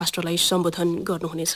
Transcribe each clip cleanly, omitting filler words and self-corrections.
राष्ट्रलाई सम्बोधन गर्नुहुनेछ।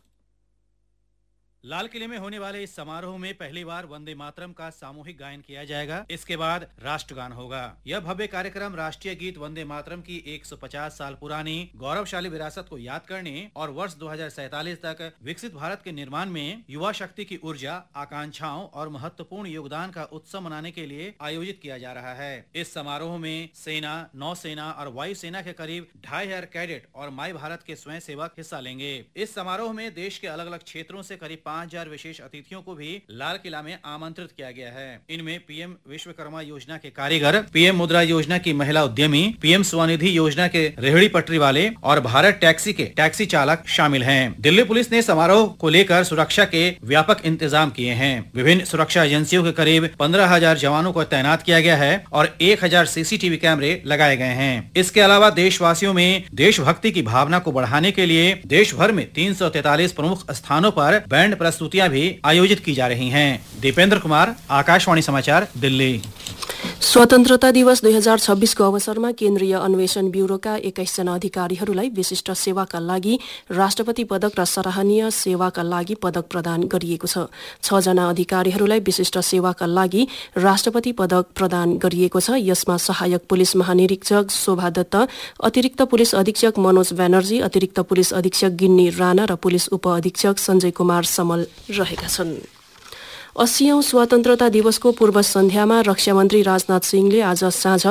लाल किले में होने वाले इस समारोह में पहली बार वंदे मातरम का सामूहिक गायन किया जाएगा। इसके बाद राष्ट्रगान होगा। यह भव्य कार्यक्रम राष्ट्रीय गीत वंदे मातरम की 150 साल पुरानी गौरवशाली विरासत को याद करने और वर्ष 2047 तक विकसित भारत के निर्माण में युवा शक्ति की ऊर्जा, आकांक्षाओं और महत्वपूर्ण योगदान का उत्सव मनाने के लिए आयोजित किया जा रहा है। इस समारोह में सेना, नौसेना और वायुसेना के करीब 2500 कैडेट और माई भारत के स्वयं सेवक हिस्सा लेंगे। इस समारोह में देश के अलग अलग क्षेत्रों से करीब 5000 विशेष अतिथियों को भी लाल किला में आमंत्रित किया गया है। इनमें पीएम विश्वकर्मा योजना के कारीगर, पीएम मुद्रा योजना की महिला उद्यमी, पीएम स्वनिधि योजना के रेहड़ी पटरी वाले और भारत टैक्सी के टैक्सी चालक शामिल हैं। दिल्ली पुलिस ने समारोह को लेकर सुरक्षा के व्यापक इंतजाम किए हैं। विभिन्न सुरक्षा एजेंसियों के करीब 15000 जवानों को तैनात किया गया है और 1000 सीसीटीवी कैमरे लगाए गए हैं। इसके अलावा देशवासियों में देशभक्ति की भावना को बढ़ाने के लिए देश भर में 343 प्रमुख स्थानों पर बैंड प्रस्तुतियां भी आयोजित की जा रही हैं। दीपेंद्र कुमार, आकाशवाणी समाचार, दिल्ली। स्वतन्त्रता दिवस 2026 को अवसरमा केन्द्रीय अन्वेषण ब्यूरोका 21 जना अधिकारीहरूलाई विशिष्ट सेवाका लागि राष्ट्रपति पदक र सराहनीय सेवाका लागि पदक प्रदान गरिएको छ। 6 जना अधिकारीहरूलाई विशिष्ट सेवाका लागि राष्ट्रपति पदक प्रदान गरिएको छ। यसमा सहायक पुलिस महानिरीक्षक शोभा दत्त, अतिरिक्त पुलिस अधीक्षक मनोज ब्यानर्जी, अतिरिक्त पुलिस अधीक्षक गिन्नी राणा र पुलिस उपअधीक्षक संजय कुमार समल रहेका छन्। 80औं स्वतन्त्रता दिवसको पूर्व सन्ध्यामा रक्षा मन्त्री राजनाथ सिंहले आज साँझ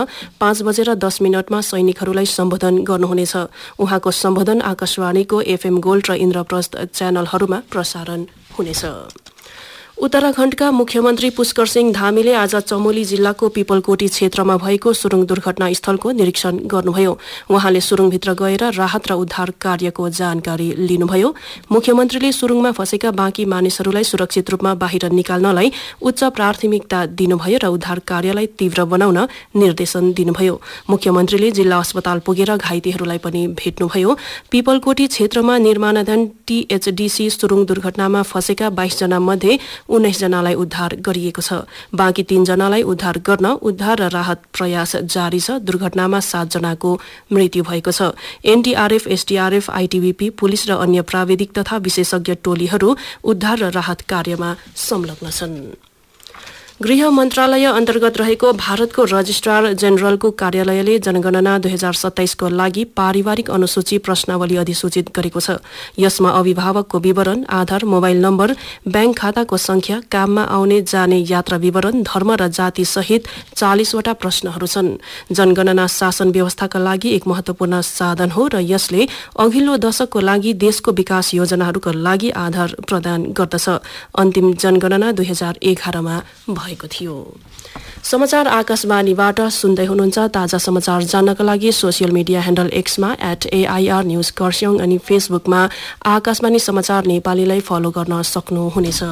5:10 सैनिकहरूलाई सम्बोधन गर्नुहुनेछ। उहाँको सम्बोधन आकाशवाणीको एफएम गोल्ड र इन्द्रप्रस्थ च्यानलहरूमा प्रसारण हुनेछ। उत्तराखण्डका मुख्यमन्त्री पुष्कर सिंह धामीले आज चमोली जिल्लाको पिपलकोटी क्षेत्रमा भएको सुरुङ दुर्घटना स्थलको निरीक्षण गर्नुभयो। उहाँले सुरुङभित्र गएर राहत र उद्धार कार्यको जानकारी लिनुभयो। मुख्यमन्त्रीले सुरुङमा फँसेका बाँकी मानिसहरूलाई सुरक्षित रूपमा बाहिर निकाल्नलाई उच्च प्राथमिकता दिनुभयो र उद्धार कार्यलाई तीव्र बनाउन निर्देशन दिनुभयो। मुख्यमन्त्रीले जिल्ला अस्पताल पुगेर घाइतेहरूलाई पनि भेट्नुभयो। पिपलकोटी क्षेत्रमा निर्माणाधीन टीएचडीसी सुरुङ दुर्घटनामा फँसेका 22 जना मध्ये 19 जनालाई उद्धार गरिएको छ। बाँकी 3 जनालाई उद्धार गर्न उद्धार र राहत प्रयास जारी छ। दुर्घटनामा 7 जनाको मृत्यु भएको छ। एनडीआरएफ, एसडीआरएफ, आईटीबीपी, पुलिस र अन्य प्राविधिक तथा विशेषज्ञ टोलीहरू उद्धार र राहत कार्यमा संलग्न छन्। गृह मन्त्रालय अन्तर्गत रहेको भारतको रजिस्ट्रार जेनरलको कार्यालयले जनगणना 2027 को लागि पारिवारिक अनुसूची प्रश्नावली अधिसूचित गरेको छ। यसमा अभिभावकको विवरण, आधार, मोबाइल नम्बर, ब्याङ्क खाताको संख्या, काममा आउने जाने यात्रा विवरण, धर्म र जाति सहित 40 वटा प्रश्नहरू छन्। जनगणना शासन व्यवस्थाका लागि एक महत्वपूर्ण साधन हो र यसले अघिल्लो दशकको लागि देशको विकास योजनाहरूका लागि आधार प्रदान गर्दछ। अन्तिम जनगणना 2011 मा भएको थियो। समाचार आकाशवाणीबाट सुन्दै हुनुहुन्छ। ताजा समाचार जान्नका लागि social media handle एक्समा @AIR news Kurseong अनि फेसबुकमा आकाशवाणी समाचार नेपालीलाई फलो गर्न सक्नुहुनेछ।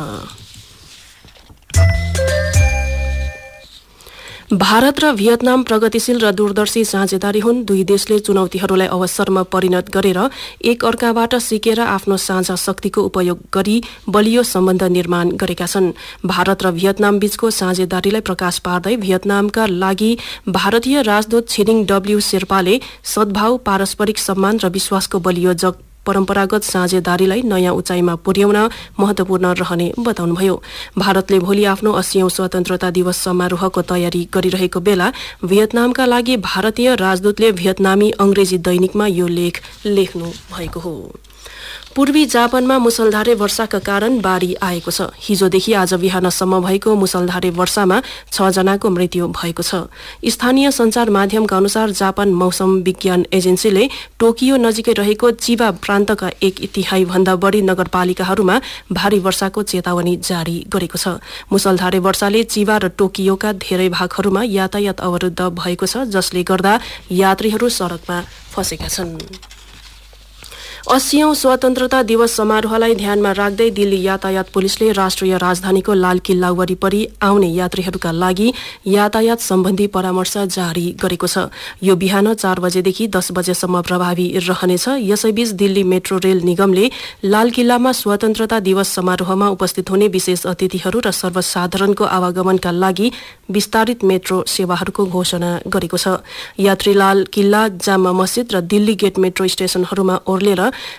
भारत र भियतनाम प्रगतिशील र दूरदर्शी साझेदारी हुन्। दुई देशले चुनौतीहरूलाई अवसरमा परिणत गरेर एक अर्काबाट सिकेर आफ्नो साझा शक्तिको उपयोग गरी बलियो सम्बन्ध निर्माण गरेका छन्। भारत र भियतनाम बीचको साझेदारीलाई प्रकाश पार्दै भियतनामका लागि भारतीय राजदूत छिरिङ डब्ल्यू शेर्पाले सद्भाव, पारस्परिक सम्मान र विश्वासको बलियो परम्परागत साझेदारीलाई नयाँ उचाइमा पुर्याउन महत्वपूर्ण रहने बताउनुभयो। भारतले भोलि आफ्नो 80औं स्वतन्त्रता दिवस समारोहको तयारी गरिरहेको बेला भियतनामका लागि भारतीय राजदूतले भियतनामी अंग्रेजी दैनिकमा यो लेख लेख्नु भएको हो। पूर्वी जापानमा मुसलधारे वर्षाका कारण बाढी आएको छ। हिजोदेखि आज बिहानसम्म भएको मुसलधारे वर्षामा 6 जनाको मृत्यु भएको छ। स्थानीय सञ्चार माध्यमका अनुसार जापान मौसम विज्ञान एजेन्सीले टोकियो नजिकै रहेको चिबा प्रान्तका 1/3 भन्दा बढी नगरपालिकाहरूमा भारी वर्षाको चेतावनी जारी गरेको छ। मुसलधारे वर्षाले चिबा र टोकियोका धेरै भागहरूमा यातायात अवरुद्ध भएको छ, जसले गर्दा यात्रीहरू सड़कमा फँसेका छन्। 80औं स्वतन्त्रता दिवस समारोहलाई ध्यानमा राख्दै दिल्ली यातायात पुलिसले राष्ट्रिय राजधानीको लाल किल्ला वरिपरि आउने यात्रीहरूका लागि यातायात सम्बन्धी परामर्श जारी गरेको छ। यो बिहान 4 बजेदेखि 10 बजेसम्म प्रभावी रहनेछ। यसैबीच दिल्ली मेट्रो रेल निगमले लाल किल्लामा स्वतन्त्रता दिवस समारोहमा उपस्थित हुने विशेष अतिथिहरू र सर्वसाधारणको आवागमनका लागि विस्तारित मेट्रो सेवाहरूको घोषणा गरेको छ। यात्री लाल किल्ला, जामा मस्जिद र दिल्ली गेट मेट्रो स्टेशनहरूमा ओर्लेर